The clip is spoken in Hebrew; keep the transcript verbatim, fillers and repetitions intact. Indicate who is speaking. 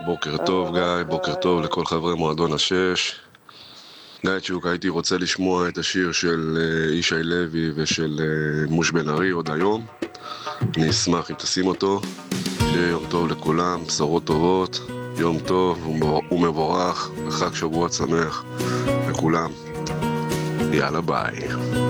Speaker 1: בוקר טוב גיא, בוקר טוב לכל חברי מועדון השש. גיא צ'וק, הייתי רוצה לשמוע את השיר של אה, ישי לוי ושל אה, מוש בן ארי עוד היום. אני אשמח אם תשים אותו. שיהיה יום טוב לכולם, בשורות טובות, יום טוב ומבורך, וחג שבועות שמח לכולם. יאללה ביי.